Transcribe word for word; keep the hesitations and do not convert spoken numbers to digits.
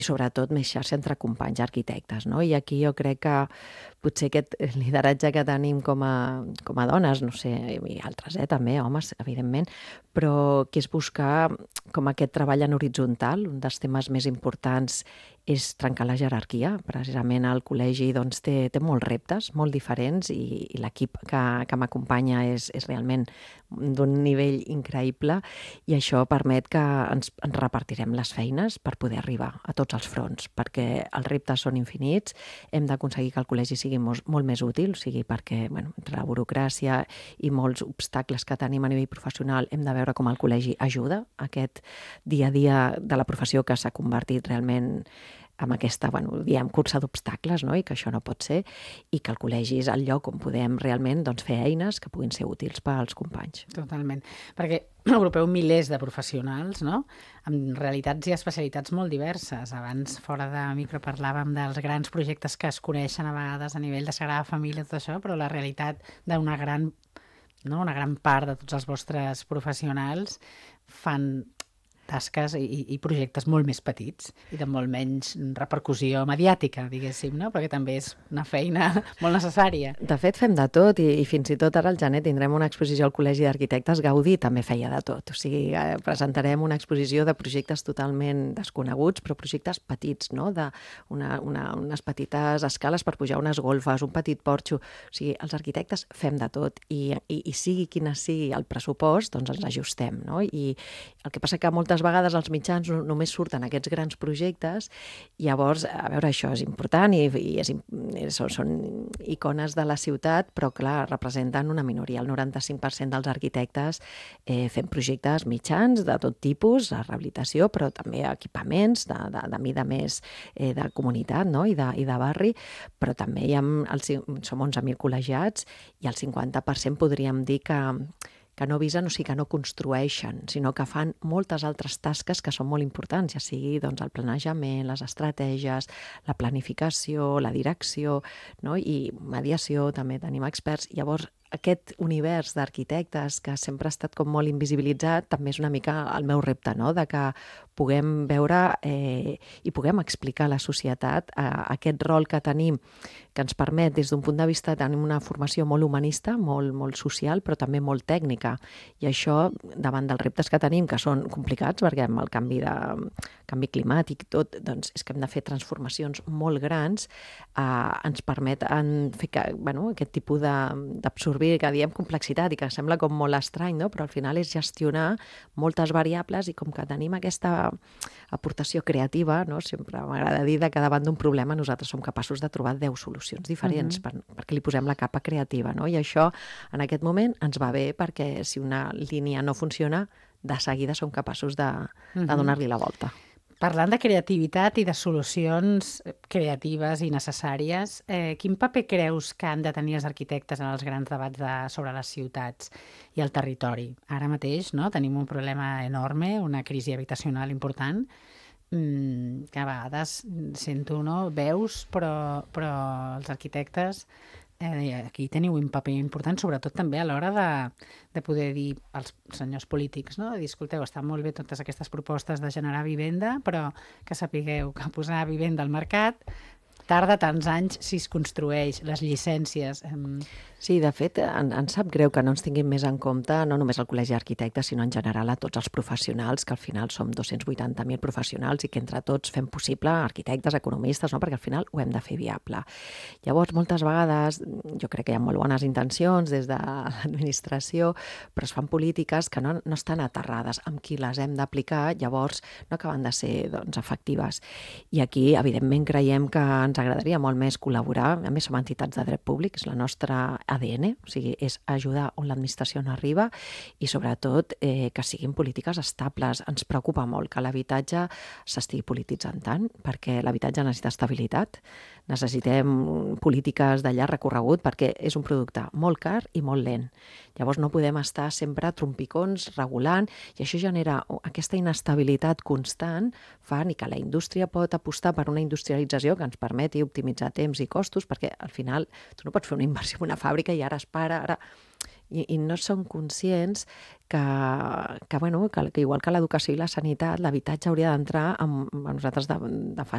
i sobretot més xarxa entre companys arquitectes, no? I aquí jo crec que potser aquest lideratge que tenim com a, com a dones, no sé, i altres, eh, també, homes, evidentment, però que és buscar com aquest treball en horitzontal. Un dels temes més importants és trencar la jerarquia. Precisament el col·legi doncs, té, té molts reptes, molt diferents, i, i l'equip que, que m'acompanya és, és realment d'un nivell increïble, i això permet que ens, ens repartirem les feines per poder arribar a tots els fronts, perquè els reptes són infinits, hem d'aconseguir que el col·legi sigui molt, molt més útil, o sigui, perquè bueno, entre la burocràcia i molts obstacles que tenim a nivell professional hem de veure com el col·legi ajuda a aquest dia a dia de la professió que s'ha convertit realment amb aquesta, bueno, diem, cursa d'obstacles, no? I que això no pot ser, i que el col·legi és el lloc on podem realment doncs, fer eines que puguin ser útils pels companys. Totalment, perquè agrupeu milers de professionals, no? Amb realitats i especialitats molt diverses. Abans, fora de micro, parlàvem dels grans projectes que es coneixen a vegades a nivell de Sagrada Família, tot això, però la realitat d'una gran, no? una gran part de tots els vostres professionals fan tasques i, i projectes molt més petits i de molt menys repercussió mediàtica, diguéssim, no? Perquè també és una feina molt necessària. De fet, fem de tot, i, i fins i tot ara al gener tindrem una exposició al Col·legi d'Arquitectes. Gaudí també feia de tot. O sigui, eh, presentarem una exposició de projectes totalment desconeguts, però projectes petits, no? De una, una, unes petites escales per pujar unes golfes, un petit porxo. O sigui, els arquitectes fem de tot, i, i, i sigui quina sigui el pressupost, doncs ens ajustem, no? I el que passa que moltes vegades els mitjans només surten aquests grans projectes, i llavors, a veure, això és important i, i és, són, són icones de la ciutat, però clar, representen una minoria. El noranta-cinc per cent dels arquitectes eh, fem projectes mitjans de tot tipus, de rehabilitació, però també equipaments de, de, de mida més eh, de comunitat, no? I, de, i de barri, però també hi ha, el, som onze mil col·legiats, i el cinquanta per cent podríem dir que que no visen, o sigui, que no construeixen, sinó que fan moltes altres tasques que són molt importants, ja sigui doncs, el planejament, les estratègies, la planificació, la direcció, no? I mediació, també tenim experts. Llavors, aquest univers d'arquitectes que sempre ha estat com molt invisibilitzat, també és una mica el meu repte, no? De que puguem veure eh, i puguem explicar a la societat eh, aquest rol que tenim, que ens permet, des d'un punt de vista, tenir una formació molt humanista, molt, molt social, però també molt tècnica. I això, davant dels reptes que tenim, que són complicats, perquè amb el canvi, de, canvi climàtic i tot, doncs és que hem de fer transformacions molt grans, eh, ens permet en fer que, bueno, aquest tipus d'absorber, que diem complexitat i que sembla com molt estrany, no? Però al final és gestionar moltes variables, i com que tenim aquesta aportació creativa, no? Sempre m'agrada dir que davant d'un problema nosaltres som capaços de trobar deu solucions diferents, uh-huh. per, perquè li posem la capa creativa, no? I això en aquest moment ens va bé, perquè si una línia no funciona, de seguida som capaços de, uh-huh. de donar-li la volta. Parlant de creativitat i de solucions creatives i necessàries, eh, quin paper creus que han de tenir els arquitectes en els grans debats de, sobre les ciutats i el territori? Ara mateix, no? Tenim un problema enorme, una crisi habitacional important, mmm, que a vegades sento, no? Veus, però, però els arquitectes eh, aquí teniu un paper important, sobretot també a l'hora de, de poder dir als senyors polítics, no? De dir, escolteu, estan molt bé totes aquestes propostes de generar vivenda, però que sapigueu que posar vivenda al mercat tarda tants anys si es construeix, les llicències. Sí, de fet, en, ens sap greu que no ens tinguin més en compte, no només el Col·legi d'Arquitectes, sinó en general a tots els professionals, que al final som dos-cents vuitanta mil professionals, i que entre tots fem possible, arquitectes, economistes, no? Perquè al final ho hem de fer viable. Llavors, moltes vegades, jo crec que hi ha molt bones intencions des de l'administració, però es fan polítiques que no, no estan aterrades amb qui les hem d'aplicar, llavors no acaben de ser doncs, efectives. I aquí, evidentment, creiem que ens agradaria molt més col·laborar. A més, som entitats de dret públic, és la nostra A D N, o sigui, és ajudar on l'administració no arriba, i sobretot eh, que siguin polítiques estables. Ens preocupa molt que l'habitatge s'estigui polititzant tant, perquè l'habitatge necessita estabilitat, necessitem polítiques de llarg recorregut, perquè és un producte molt car i molt lent. Llavors no podem estar sempre trompicons regulant, i això genera aquesta inestabilitat constant, fa ni que la indústria pot apostar per una industrialització que ens permeti optimitzar temps i costos, perquè al final tu no pots fer una inversió en una fàbrica i ara es para, ara... I, i no són conscients que, que, bueno, que, que igual que l'educació i la sanitat, l'habitatge hauria d'entrar amb, amb nosaltres de, de fa